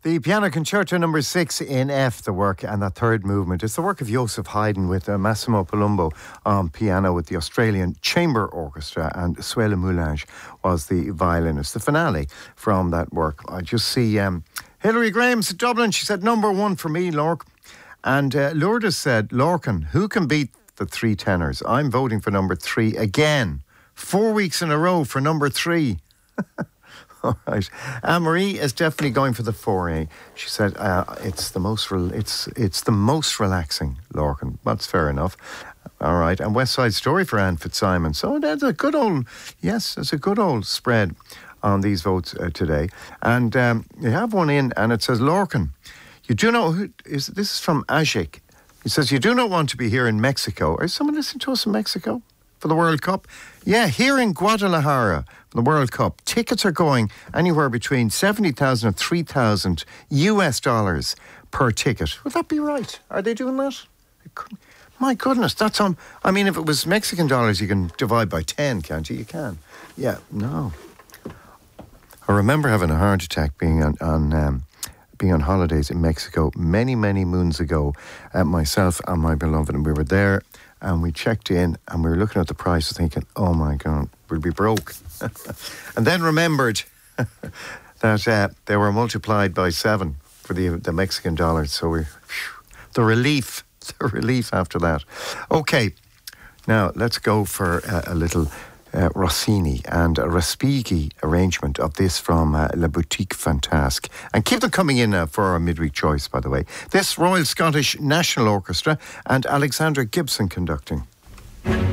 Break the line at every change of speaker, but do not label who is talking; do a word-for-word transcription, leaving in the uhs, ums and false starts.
The Piano Concerto number six in F, the work, and that third movement. It's the work of Joseph Haydn with uh, Massimo Palumbo on piano with the Australian Chamber Orchestra, and Suella Moulange was the violinist. The finale from that work. I just see um, Hilary Graham's at Dublin. She said, number one for me, Lork. And uh, Lourdes said, Lorcan, who can beat the three tenors? I'm voting for number three again. Four weeks in a row for number three. All right. Anne-Marie is definitely going for the four A. She said uh, it's the most re- it's it's the most relaxing, Lorcan. That's fair enough. All right. And West Side Story for Anne Fitzsimon. So that's a good old, yes, it's a good old spread on these votes uh, today. And um, you have one in, and it says, Lorcan, you do know who is this is from Ajik. He says, you do not want to be here in Mexico. Is someone listening to us in Mexico for the World Cup? Yeah, here in Guadalajara for the World Cup. Tickets are going anywhere between seventy thousand and three thousand U S dollars per ticket. Would that be right? Are they doing that? My goodness, that's on. I mean, if it was Mexican dollars, you can divide by ten, can't you? You can. Yeah, no. I remember having a heart attack being on, on um, being on holidays in Mexico many, many moons ago. Uh, myself and my beloved, and we were there. And we checked in and we were looking at the price thinking, oh my God, we'll be broke. And then remembered that uh, they were multiplied by seven for the the Mexican dollars. So we, whew, the relief, the relief after that. Okay, now let's go for uh, a little uh, Rossini and a Respighi arrangement of this from uh, La Boutique Fantasque. And keep them coming in uh, for our midweek choice, by the way. This Royal Scottish National Orchestra and Alexandra Gibson conducting.